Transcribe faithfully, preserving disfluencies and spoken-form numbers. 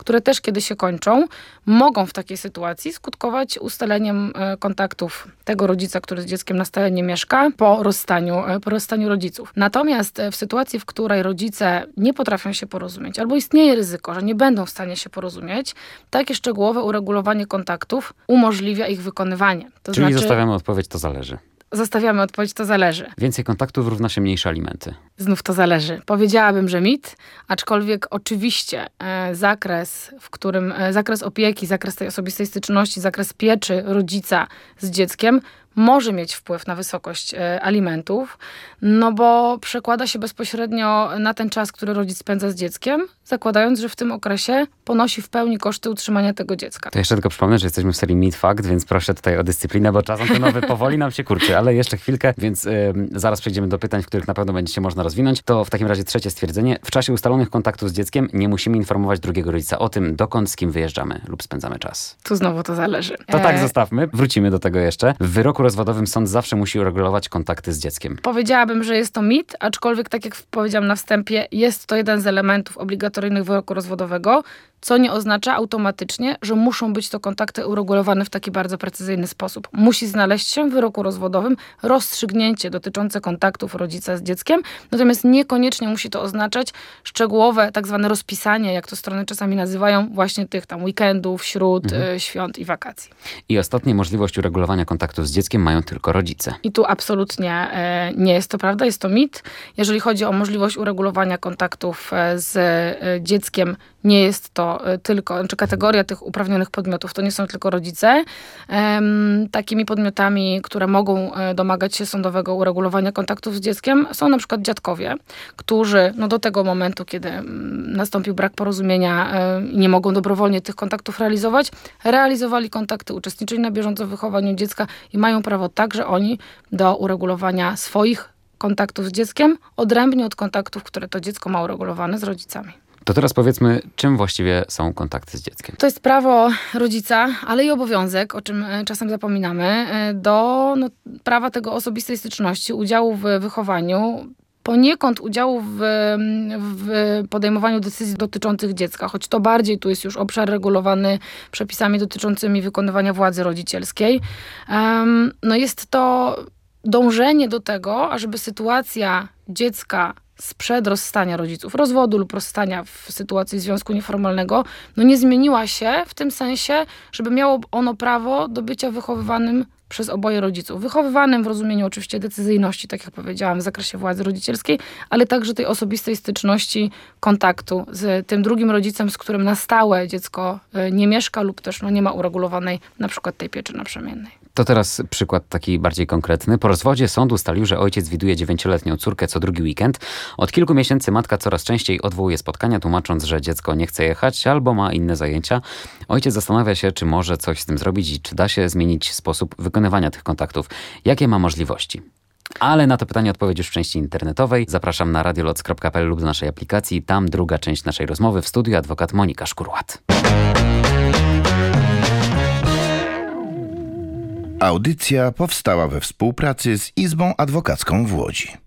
które też kiedy się kończą, mogą w takiej sytuacji skutkować ustaleniem kontaktów tego rodzica, który z dzieckiem na stałe nie mieszka, po rozstaniu, po rozstaniu rodziców. Natomiast w sytuacji, w której rodzice nie potrafią się porozumieć, albo istnieje ryzyko, że nie będą w stanie się porozumieć, takie szczegółowe uregulowanie kontaktów umożliwia ich wykonywanie. To Czyli znaczy, zostawiamy odpowiedź, to zależy. Zostawiamy odpowiedź, to zależy. Więcej kontaktów równa się mniejsze alimenty. Znów to zależy. Powiedziałabym, że mit, aczkolwiek oczywiście e, zakres, w którym e, zakres opieki, zakres tej osobistej styczności, zakres pieczy rodzica z dzieckiem może mieć wpływ na wysokość e, alimentów, no bo przekłada się bezpośrednio na ten czas, który rodzic spędza z dzieckiem, zakładając, że w tym okresie ponosi w pełni koszty utrzymania tego dziecka. To jeszcze tylko przypomnę, że jesteśmy w serii Mit Fact, więc proszę tutaj o dyscyplinę, bo czas antenowy powoli nam się kurczy, ale jeszcze chwilkę, więc yy, zaraz przejdziemy do pytań, w których na pewno będziecie można rozwinąć. To w takim razie trzecie stwierdzenie. W czasie ustalonych kontaktów z dzieckiem nie musimy informować drugiego rodzica o tym, dokąd, z kim wyjeżdżamy lub spędzamy czas. Tu znowu to zależy. To tak zostawmy, wrócimy do tego jeszcze. W wyroku rozwodowym sąd zawsze musi uregulować kontakty z dzieckiem. Powiedziałabym, że jest to mit, aczkolwiek tak jak powiedziałam na wstępie, jest to jeden z elementów obligatoryjnych wyroku rozwodowego, co nie oznacza automatycznie, że muszą być to kontakty uregulowane w taki bardzo precyzyjny sposób. Musi znaleźć się w wyroku rozwodowym rozstrzygnięcie dotyczące kontaktów rodzica z dzieckiem, natomiast niekoniecznie musi to oznaczać szczegółowe tak zwane rozpisanie, jak to strony czasami nazywają, właśnie tych tam weekendów, śród, mhm. y, świąt i wakacji. I ostatnie, możliwość uregulowania kontaktów z dzieckiem mają tylko rodzice. I tu absolutnie y, nie jest to prawda, jest to mit. Jeżeli chodzi o możliwość uregulowania kontaktów y, z y, dzieckiem, nie jest to tylko, znaczy kategoria tych uprawnionych podmiotów, to nie są tylko rodzice. Ehm, takimi podmiotami, które mogą domagać się sądowego uregulowania kontaktów z dzieckiem, są na przykład dziadkowie, którzy no do tego momentu, kiedy nastąpił brak porozumienia i nie mogą dobrowolnie tych kontaktów realizować, realizowali kontakty, uczestniczyli na bieżąco w wychowaniu dziecka i mają prawo także oni do uregulowania swoich kontaktów z dzieckiem, odrębnie od kontaktów, które to dziecko ma uregulowane z rodzicami. To teraz powiedzmy, czym właściwie są kontakty z dzieckiem? To jest prawo rodzica, ale i obowiązek, o czym czasem zapominamy, do no, prawa tego osobistej styczności, udziału w wychowaniu, poniekąd udziału w, w podejmowaniu decyzji dotyczących dziecka, choć to bardziej tu jest już obszar regulowany przepisami dotyczącymi wykonywania władzy rodzicielskiej. Um, no jest to dążenie do tego, ażeby sytuacja dziecka sprzed rozstania rodziców, rozwodu lub rozstania w sytuacji związku nieformalnego, no nie zmieniła się w tym sensie, żeby miało ono prawo do bycia wychowywanym przez oboje rodziców. Wychowywanym w rozumieniu oczywiście decyzyjności, tak jak powiedziałam, w zakresie władzy rodzicielskiej, ale także tej osobistej styczności, kontaktu z tym drugim rodzicem, z którym na stałe dziecko nie mieszka lub też no, nie ma uregulowanej na przykład tej pieczy naprzemiennej. To teraz przykład taki bardziej konkretny. Po rozwodzie sąd ustalił, że ojciec widuje dziewięcioletnią córkę co drugi weekend. Od kilku miesięcy matka coraz częściej odwołuje spotkania, tłumacząc, że dziecko nie chce jechać albo ma inne zajęcia. Ojciec zastanawia się, czy może coś z tym zrobić i czy da się zmienić sposób wykonywania tych kontaktów. Jakie ma możliwości? Ale na to pytanie odpowiedź już w części internetowej. Zapraszam na radioloc kropka p l lub do naszej aplikacji. Tam druga część naszej rozmowy. W studiu adwokat Monika Szkurłat. Audycja powstała we współpracy z Izbą Adwokacką w Łodzi.